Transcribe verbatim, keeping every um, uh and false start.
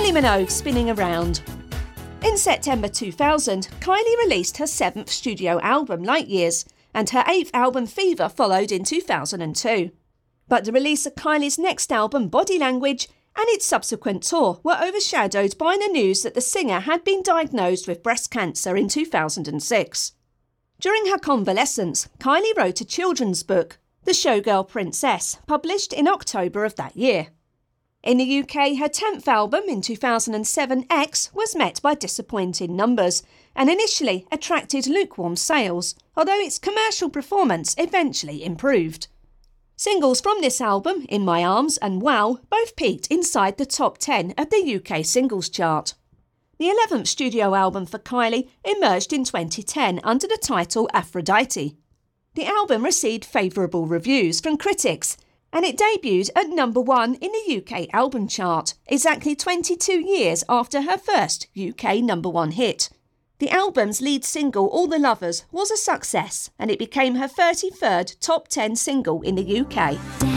Kylie Minogue spinning around. In September two thousand, Kylie released her seventh studio album, Light Years, and her eighth album, Fever, followed in two thousand two. But the release of Kylie's next album, Body Language, and its subsequent tour were overshadowed by the news that the singer had been diagnosed with breast cancer in two thousand six. During her convalescence, Kylie wrote a children's book, The Showgirl Princess, published in October of that year. In the U K, her tenth album in two thousand seven, X, was met by disappointing numbers and initially attracted lukewarm sales, although its commercial performance eventually improved. Singles from this album, In My Arms and Wow, both peaked inside the top ten of the U K singles chart. The eleventh studio album for Kylie emerged in twenty ten under the title Aphrodite. The album received favourable reviews from critics, and it debuted at number one in the U K album chart, exactly twenty-two years after her first U K number one hit. The album's lead single, All the Lovers, was a success, and it became her thirty-third top ten single in the U K.